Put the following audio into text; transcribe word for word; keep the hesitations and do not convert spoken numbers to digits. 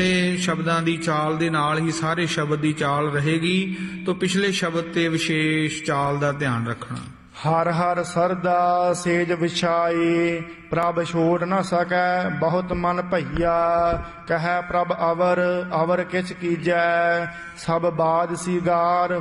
ਸ਼ਬਦਾਂ ਦੀ ਚਾਲ ਦੇ ਨਾਲ ਹੀ ਸਾਰੇ ਸ਼ਬਦ ਦੀ ਚਾਲ ਰਹੇਗੀ, ਤਾਂ ਪਿਛਲੇ ਸ਼ਬਦ ਤੇ ਵਿਸ਼ੇਸ਼ ਚਾਲ ਦਾ ਧਿਆਨ ਰੱਖਣਾ। ਹਰ ਹਰ ਸਰਦਾ ਸੇਜ ਵਿਛਾਈ, ਪ੍ਰਭ ਛੋੜ ਨ ਸਕੈ ਬਹੁਤ ਮਨ ਭਈਆ। ਕਹਿ ਪ੍ਰਭ ਅਵਰ ਅਵਰ ਕਿਛ ਕੀਜੈ, ਸਭ ਬਾਦ ਸੀਗਾਰ